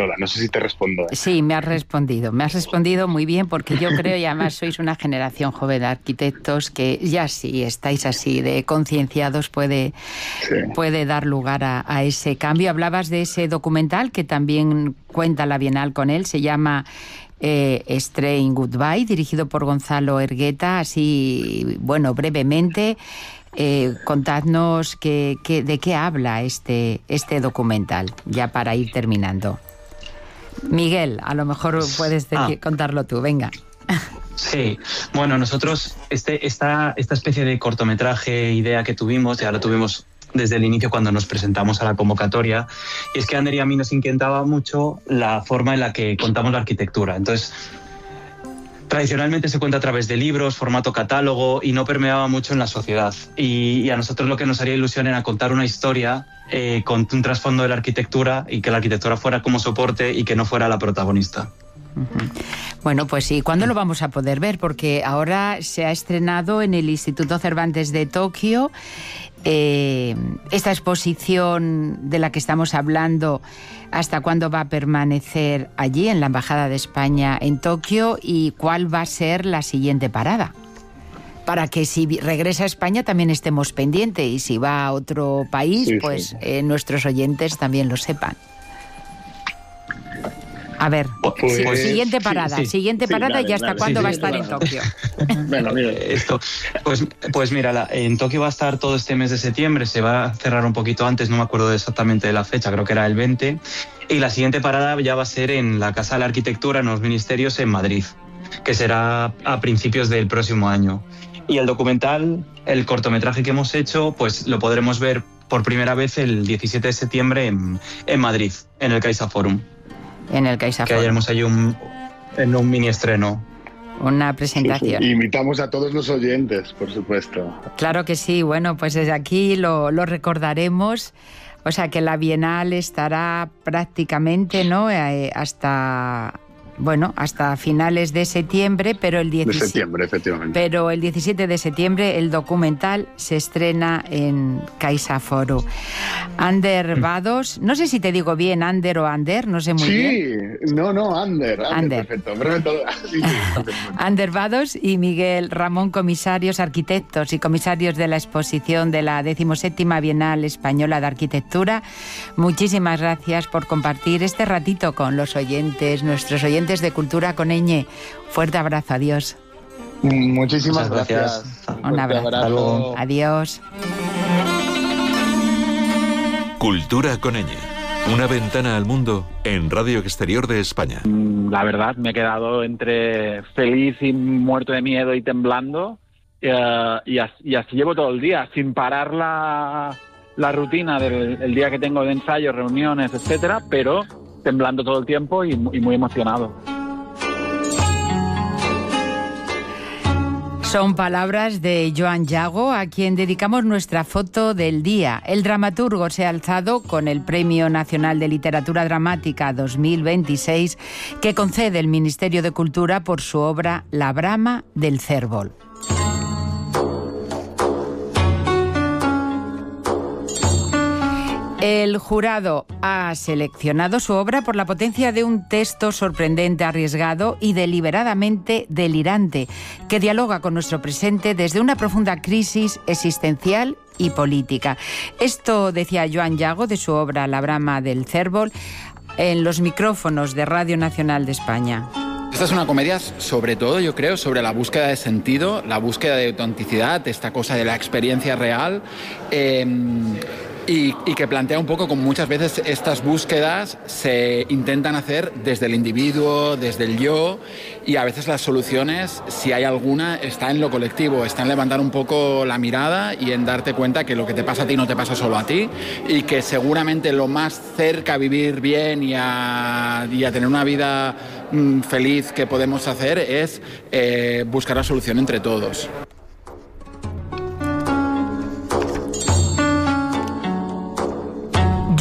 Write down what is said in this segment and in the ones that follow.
Lola. No sé si te respondo. Sí, me has respondido muy bien, porque yo creo, y además sois una generación joven de arquitectos que ya sí estáis así de concienciados, puede dar lugar a ese cambio. Hablabas de ese documental que también cuenta la Bienal con él, se llama Strange Goodbye, dirigido por Gonzalo Ergueta. Así, bueno, brevemente, contadnos de qué habla este documental, ya para ir terminando. Miguel, a lo mejor puedes contarlo tú, venga. Sí, bueno, nosotros esta especie de cortometraje idea que tuvimos, ya lo tuvimos desde el inicio cuando nos presentamos a la convocatoria, y es que a Ander y a mí nos inquietaba mucho la forma en la que contamos la arquitectura. Entonces, tradicionalmente se cuenta a través de libros, formato catálogo, y no permeaba mucho en la sociedad. Y a nosotros lo que nos haría ilusión era contar una historia con un trasfondo de la arquitectura, y que la arquitectura fuera como soporte y que no fuera la protagonista. Bueno, pues sí, ¿cuándo lo vamos a poder ver? Porque ahora se ha estrenado en el Instituto Cervantes de Tokio esta exposición de la que estamos hablando. ¿Hasta cuándo va a permanecer allí en la Embajada de España en Tokio y cuál va a ser la siguiente parada? Para que si regresa a España también estemos pendientes, y si va a otro país, nuestros oyentes también lo sepan. A ver, siguiente parada, dale, y hasta cuándo va a estar en Tokio. Bueno, mira. Pues mira, en Tokio va a estar todo este mes de septiembre, se va a cerrar un poquito antes, no me acuerdo exactamente de la fecha, creo que era el 20, y la siguiente parada ya va a ser en la Casa de la Arquitectura, en los Ministerios, en Madrid, que será a principios del próximo año. Y el documental, el cortometraje que hemos hecho, pues lo podremos ver por primera vez el 17 de septiembre en Madrid, en el CaixaForum. En el CaixaForum. Que haremos ahí un mini estreno. Una presentación. Sí. Invitamos a todos los oyentes, por supuesto. Claro que sí. Bueno, pues desde aquí lo recordaremos. O sea que la Bienal estará prácticamente, ¿no? hasta finales de septiembre, pero el 17 de septiembre, efectivamente. Pero el 17 de septiembre el documental se estrena en CaixaForum. Ander Vados, no sé si te digo bien Ander o Ander, no sé muy bien. Sí, Ander. Perfecto. Sí, Ander Vados y Miguel Ramón, comisarios, arquitectos y comisarios de la exposición de la 17ª Bienal Española de Arquitectura. Muchísimas gracias por compartir este ratito con los oyentes, nuestros oyentes de Cultura con Ñ. Fuerte abrazo, adiós. Muchísimas gracias. Un abrazo. Adiós. Cultura con Ñ. Una ventana al mundo en Radio Exterior de España. La verdad, me he quedado entre feliz y muerto de miedo y temblando. Y así llevo todo el día, sin parar la rutina del día que tengo de ensayos, reuniones, etcétera, pero temblando todo el tiempo y muy emocionado. Son palabras de Joan Yago, a quien dedicamos nuestra foto del día. El dramaturgo se ha alzado con el Premio Nacional de Literatura Dramática 2026 que concede el Ministerio de Cultura por su obra La brama del cérvol. El jurado ha seleccionado su obra por la potencia de un texto sorprendente, arriesgado y deliberadamente delirante, que dialoga con nuestro presente desde una profunda crisis existencial y política. Esto decía Joan Yago de su obra La brama del cérvol en los micrófonos de Radio Nacional de España. Esta es una comedia, sobre todo, yo creo, sobre la búsqueda de sentido, la búsqueda de autenticidad, esta cosa de la experiencia real. Y que plantea un poco como muchas veces estas búsquedas se intentan hacer desde el individuo, desde el yo, y a veces las soluciones, si hay alguna, está en lo colectivo, está en levantar un poco la mirada y en darte cuenta que lo que te pasa a ti no te pasa solo a ti, y que seguramente lo más cerca a vivir bien y a tener una vida feliz que podemos hacer es buscar la solución entre todos.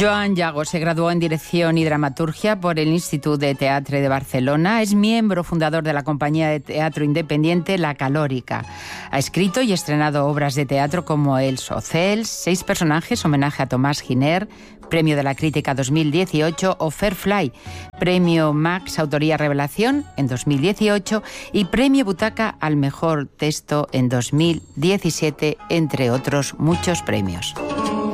Joan Yago se graduó en Dirección y Dramaturgia por el Institut de Teatre de Barcelona. Es miembro fundador de la compañía de teatro independiente La Calórica. Ha escrito y estrenado obras de teatro como El Socels, 6 personajes, homenaje a Tomás Giner, Premio de la Crítica 2018, o Fair Fly, Premio Max Autoría Revelación en 2018 y Premio Butaca al Mejor Texto en 2017, entre otros muchos premios.